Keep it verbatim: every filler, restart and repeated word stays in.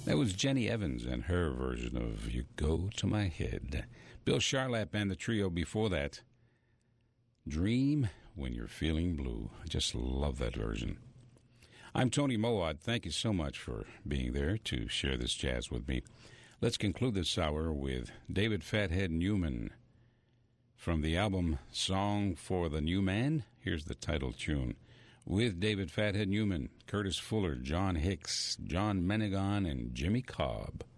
That was Jenny Evans and her version of You Go to My Head. Bill Charlap and the trio before that. Dream When You're Feeling Blue. I just love that version. I'm Tony Mowatt. Thank you so much for being there to share this jazz with me. Let's conclude this hour with David Fathead Newman. From the album Song for the New Man, here's the title tune. With David Fathead Newman, Curtis Fuller, John Hicks, John Menegon, and Jimmy Cobb.